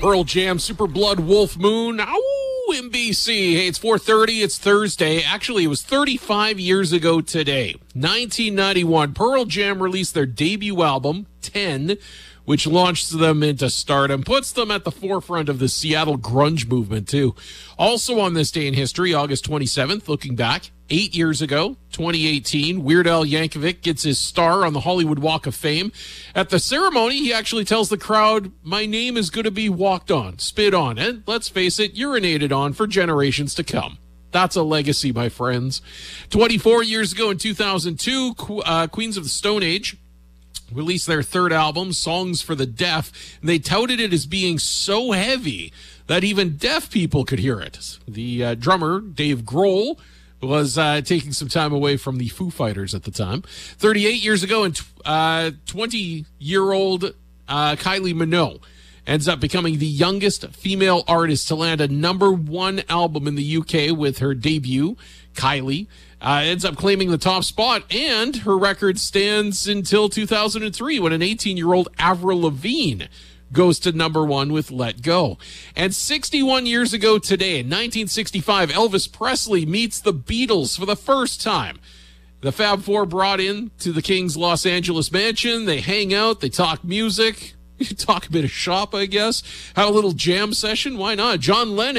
Pearl Jam, Super Blood, Wolf Moon. Ow, NBC. Hey, it's 4:30. It's Thursday. Actually, it was 35 years ago today. 1991. Pearl Jam released their debut album, 10, which launched them into stardom, puts them at the forefront of the Seattle grunge movement, too. Also on this day in history, August 27th, looking back, 8 years ago, 2018, Weird Al Yankovic gets his star on the Hollywood Walk of Fame. At the ceremony, he actually tells the crowd, "My name is going to be walked on, spit on, and let's face it, urinated on for generations to come." That's a legacy, my friends. 24 years ago in 2002, Queens of the Stone Age released their third album, Songs for the Deaf, and they touted it as being so heavy that even deaf people could hear it. The drummer, Dave Grohl, was taking some time away from the Foo Fighters at the time. 38 years ago, and 20-year-old Kylie Minogue ends up becoming the youngest female artist to land a #1 album in the UK with her debut, Kylie. Ends up claiming the top spot, and her record stands until 2003 when an 18-year-old Avril Lavigne goes to #1 with Let Go. And 61 years ago today, in 1965, Elvis Presley meets the Beatles for the first time. The Fab Four brought in to the King's Los Angeles mansion. They hang out, they talk music, talk a bit of shop, I guess, have a little jam session. Why not? John Lennon